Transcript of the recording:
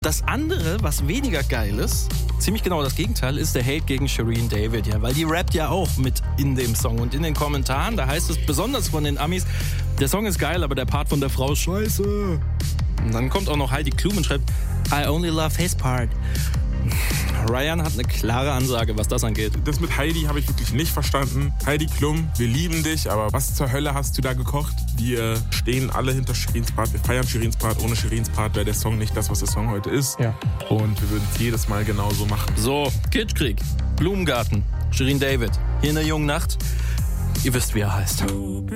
Das andere, was weniger geil ist, ziemlich genau das Gegenteil, ist der Hate gegen Shirin David, ja, weil die rappt ja auch mit in dem Song und in den Kommentaren, da heißt es besonders von den Amis, der Song ist geil, aber der Part von der Frau ist scheiße. Und dann kommt auch noch Heidi Klum und schreibt, I only love his part. Ryan hat eine klare Ansage, was das angeht. Das mit Heidi habe ich wirklich nicht verstanden. Heidi Klum, wir lieben dich, aber was zur Hölle hast du da gekocht? Wir stehen alle hinter Shirins Part, wir feiern Shirins Part. Ohne Shirins Part wäre der Song nicht das, was der Song heute ist. Ja. Und wir würden es jedes Mal genauso machen. So, Kitschkrieg, Blumengarten, Shirin David, hier in der jungen Nacht. Ihr wisst, wie er heißt.